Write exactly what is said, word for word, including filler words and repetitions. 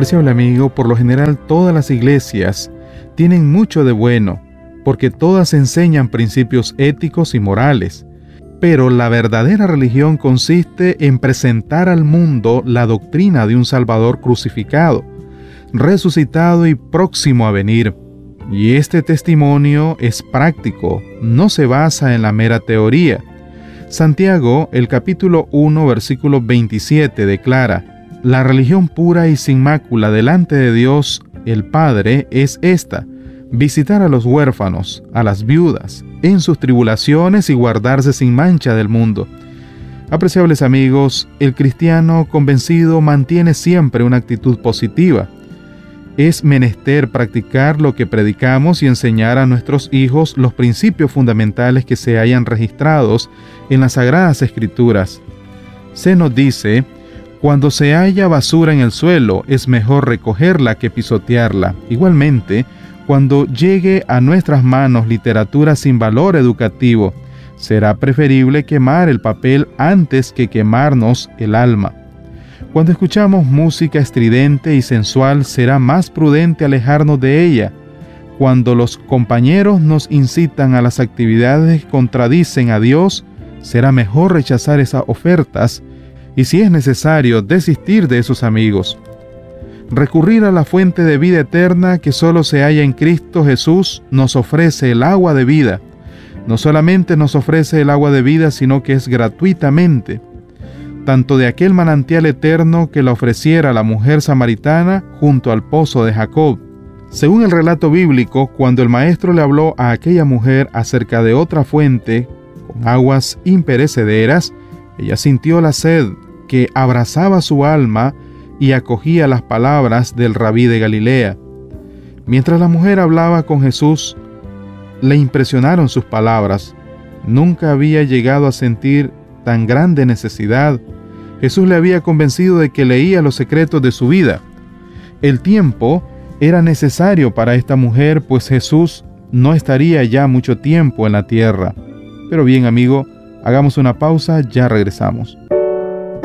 Apreciable amigo, por lo general todas las iglesias tienen mucho de bueno, porque todas enseñan principios éticos y morales. Pero la verdadera religión consiste en presentar al mundo la doctrina de un Salvador crucificado, resucitado y próximo a venir. Y este testimonio es práctico, no se basa en la mera teoría. Santiago, el capítulo uno, versículo veintisiete, declara: la religión pura y sin mácula delante de Dios el Padre es esta: visitar a los huérfanos, a las viudas, en sus tribulaciones y guardarse sin mancha del mundo. Apreciables amigos, el cristiano convencido mantiene siempre una actitud positiva. Es menester practicar lo que predicamos y enseñar a nuestros hijos los principios fundamentales que se hayan registrados en las Sagradas Escrituras. Se nos dice: cuando se halla basura en el suelo, es mejor recogerla que pisotearla. Igualmente, cuando llegue a nuestras manos literatura sin valor educativo, será preferible quemar el papel antes que quemarnos el alma. Cuando escuchamos música estridente y sensual, será más prudente alejarnos de ella. Cuando los compañeros nos incitan a las actividades que contradicen a Dios, será mejor rechazar esas ofertas y, si es necesario, desistir de esos amigos. Recurrir a la fuente de vida eterna que solo se halla en Cristo Jesús nos ofrece el agua de vida. No solamente nos ofrece el agua de vida, sino que es gratuitamente, tanto de aquel manantial eterno que la ofreciera la mujer samaritana junto al pozo de Jacob. Según el relato bíblico, cuando el maestro le habló a aquella mujer acerca de otra fuente con aguas imperecederas, ella sintió la sed que abrazaba su alma y acogía las palabras del rabí de Galilea. Mientras la mujer hablaba con Jesús, le impresionaron sus palabras. Nunca había llegado a sentir tan grande necesidad. Jesús le había convencido de que leía los secretos de su vida. El tiempo era necesario para esta mujer, pues Jesús no estaría ya mucho tiempo en la tierra. Pero bien, amigo, hagamos una pausa, ya regresamos.